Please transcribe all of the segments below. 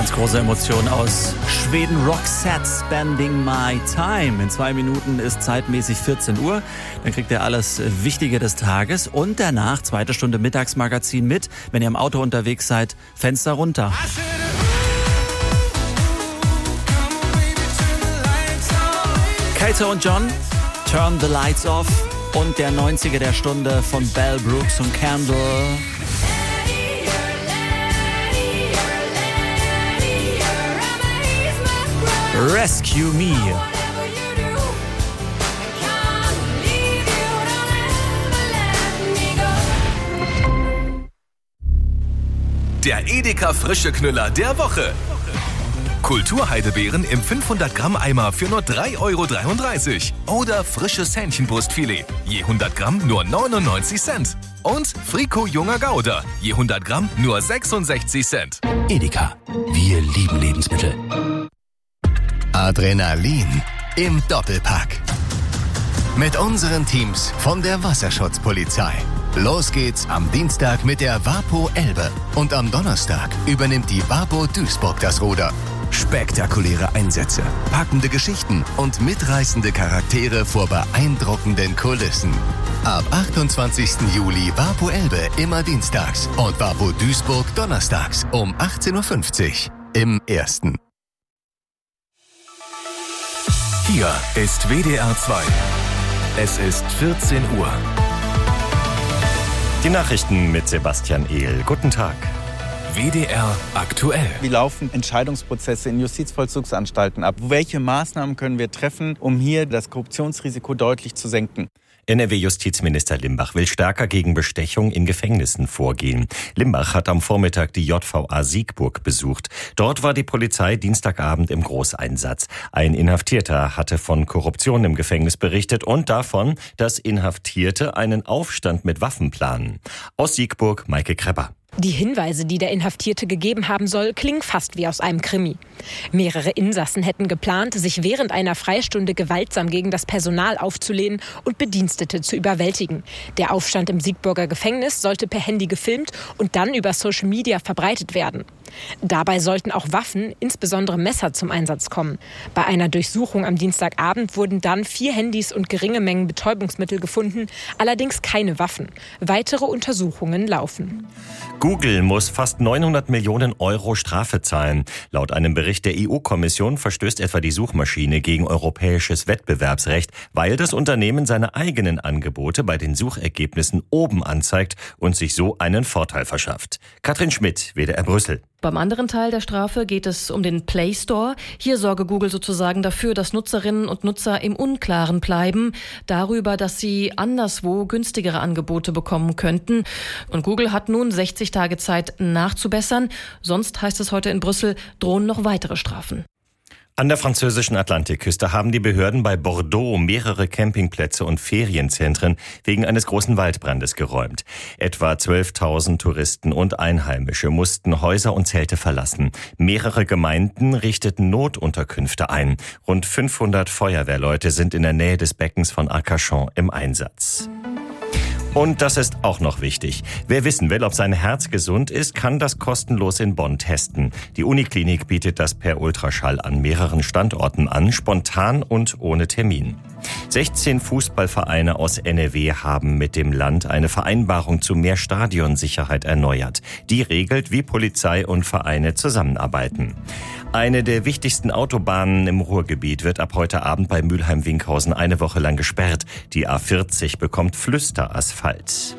Ganz große Emotion aus Schweden. Roxette, Spending My Time. In 2 Minuten ist zeitmäßig 14 Uhr. Dann kriegt ihr alles Wichtige des Tages. Und danach, 2. Stunde Mittagsmagazin mit. Wenn ihr im Auto unterwegs seid, Fenster runter. Kato und John, Turn the Lights Off. Und der 90er der Stunde von Bell Brooks und Candle. Rescue Me. Der Edeka frische Knüller der Woche. Kulturheidebeeren im 500 Gramm Eimer für nur 3,33 €. Oder frisches Hähnchenbrustfilet, je 100 Gramm nur 99 Cent. Und Frico junger Gouda, je 100 Gramm nur 66 Cent. Edeka, wir lieben Lebensmittel. Adrenalin im Doppelpack. Mit unseren Teams von der Wasserschutzpolizei. Los geht's am Dienstag mit der Vapo Elbe. Und am Donnerstag übernimmt die Vapo Duisburg das Ruder. Spektakuläre Einsätze, packende Geschichten und mitreißende Charaktere vor beeindruckenden Kulissen. Ab 28. Juli Vapo Elbe immer dienstags und Vapo Duisburg donnerstags um 18:50 Uhr im Ersten. Hier ist WDR 2. Es ist 14 Uhr. Die Nachrichten mit Sebastian Ehl. Guten Tag. WDR aktuell. Wie laufen Entscheidungsprozesse in Justizvollzugsanstalten ab? Welche Maßnahmen können wir treffen, um hier das Korruptionsrisiko deutlich zu senken? NRW-Justizminister Limbach will stärker gegen Bestechung in Gefängnissen vorgehen. Limbach hat am Vormittag die JVA Siegburg besucht. Dort war die Polizei Dienstagabend im Großeinsatz. Ein Inhaftierter hatte von Korruption im Gefängnis berichtet und davon, dass Inhaftierte einen Aufstand mit Waffen planen. Aus Siegburg, Maike Krepper. Die Hinweise, die der Inhaftierte gegeben haben soll, klingen fast wie aus einem Krimi. Mehrere Insassen hätten geplant, sich während einer Freistunde gewaltsam gegen das Personal aufzulehnen und Bedienstete zu überwältigen. Der Aufstand im Siegburger Gefängnis sollte per Handy gefilmt und dann über Social Media verbreitet werden. Dabei sollten auch Waffen, insbesondere Messer, zum Einsatz kommen. Bei einer Durchsuchung am Dienstagabend wurden dann 4 Handys und geringe Mengen Betäubungsmittel gefunden, allerdings keine Waffen. Weitere Untersuchungen laufen. Google muss fast 900 Millionen € Strafe zahlen. Laut einem Bericht der EU-Kommission verstößt etwa die Suchmaschine gegen europäisches Wettbewerbsrecht, weil das Unternehmen seine eigenen Angebote bei den Suchergebnissen oben anzeigt und sich so einen Vorteil verschafft. Katrin Schmidt, WDR Brüssel. Beim anderen Teil der Strafe geht es um den Play Store. Hier sorge Google sozusagen dafür, dass Nutzerinnen und Nutzer im Unklaren bleiben darüber, dass sie anderswo günstigere Angebote bekommen könnten. Und Google hat nun 60 Tage Zeit nachzubessern. Sonst, heißt es heute in Brüssel, drohen noch weitere Strafen. An der französischen Atlantikküste haben die Behörden bei Bordeaux mehrere Campingplätze und Ferienzentren wegen eines großen Waldbrandes geräumt. Etwa 12.000 Touristen und Einheimische mussten Häuser und Zelte verlassen. Mehrere Gemeinden richteten Notunterkünfte ein. Rund 500 Feuerwehrleute sind in der Nähe des Beckens von Arcachon im Einsatz. Und das ist auch noch wichtig. Wer wissen will, ob sein Herz gesund ist, kann das kostenlos in Bonn testen. Die Uniklinik bietet das per Ultraschall an mehreren Standorten an, spontan und ohne Termin. 16 Fußballvereine aus NRW haben mit dem Land eine Vereinbarung zu mehr Stadionsicherheit erneuert. Die regelt, wie Polizei und Vereine zusammenarbeiten. Eine der wichtigsten Autobahnen im Ruhrgebiet wird ab heute Abend bei Mülheim-Winkhausen eine Woche lang gesperrt. Die A40 bekommt Flüsterasphalt.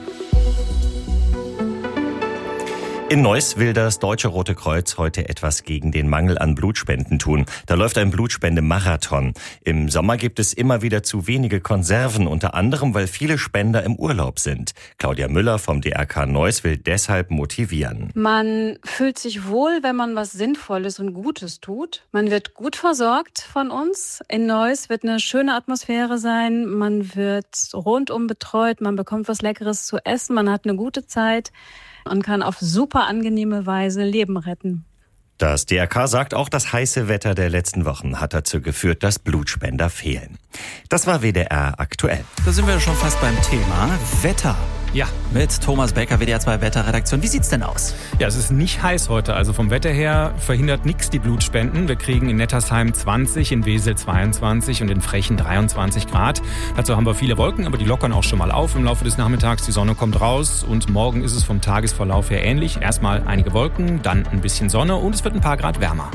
In Neuss will das Deutsche Rote Kreuz heute etwas gegen den Mangel an Blutspenden tun. Da läuft ein Blutspendemarathon. Im Sommer gibt es immer wieder zu wenige Konserven, unter anderem, weil viele Spender im Urlaub sind. Claudia Müller vom DRK Neuss will deshalb motivieren. Man fühlt sich wohl, wenn man was Sinnvolles und Gutes tut. Man wird gut versorgt von uns. In Neuss wird eine schöne Atmosphäre sein. Man wird rundum betreut. Man bekommt was Leckeres zu essen. Man hat eine gute Zeit und kann auf super angenehme Weise Leben retten. Das DRK sagt auch, das heiße Wetter der letzten Wochen hat dazu geführt, dass Blutspender fehlen. Das war WDR aktuell. Da sind wir schon fast beim Thema Wetter. Ja. Mit Thomas Becker, WDR 2 Wetterredaktion. Wie sieht's denn aus? Ja, es ist nicht heiß heute. Also vom Wetter her verhindert nichts die Blutspenden. Wir kriegen in Nettersheim 20, in Wesel 22 und in Frechen 23 Grad. Dazu haben wir viele Wolken, aber die lockern auch schon mal auf im Laufe des Nachmittags. Die Sonne kommt raus und morgen ist es vom Tagesverlauf her ähnlich. Erstmal einige Wolken, dann ein bisschen Sonne und es wird ein paar Grad wärmer.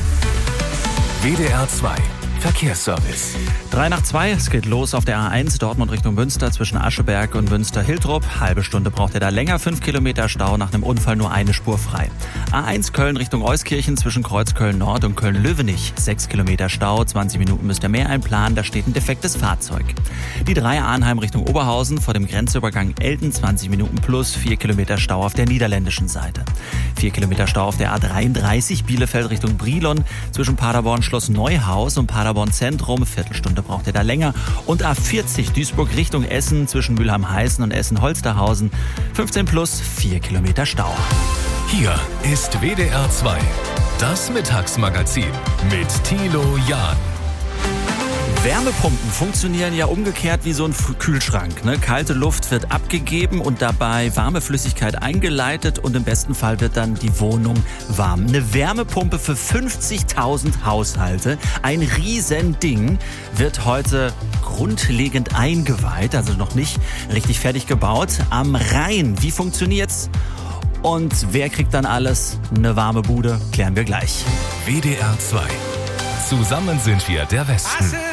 WDR 2 Verkehrsservice. 3:02, es geht los auf der A1 Dortmund Richtung Münster zwischen Ascheberg und Münster-Hiltrup. Halbe Stunde braucht ihr da länger, 5 Kilometer Stau, nach einem Unfall nur eine Spur frei. A1 Köln Richtung Euskirchen zwischen Kreuzköln Nord und Köln-Löwenich. 6 Kilometer Stau, 20 Minuten müsst ihr mehr einplanen, da steht ein defektes Fahrzeug. Die 3 Arnheim Richtung Oberhausen vor dem Grenzübergang Elten, 20 Minuten plus, 4 Kilometer Stau auf der niederländischen Seite. 4 Kilometer Stau auf der A33 Bielefeld Richtung Brilon zwischen Paderborn Schloss Neuhaus und Paderborn Zentrum. Viertelstunde braucht ihr da länger. Und A40 Duisburg Richtung Essen zwischen Mülheim-Heißen und Essen-Holsterhausen. 15 plus, 4 Kilometer Stau. Hier ist WDR 2, das Mittagsmagazin mit Thilo Jahn. Wärmepumpen funktionieren ja umgekehrt wie so ein Kühlschrank. Ne? Kalte Luft wird abgegeben und dabei warme Flüssigkeit eingeleitet und im besten Fall wird dann die Wohnung warm. Eine Wärmepumpe für 50.000 Haushalte, ein Riesending, wird heute grundlegend eingeweiht, also noch nicht richtig fertig gebaut. Am Rhein, wie funktioniert's? Und wer kriegt dann alles? Eine warme Bude, klären wir gleich. WDR 2. Zusammen sind wir der Westen.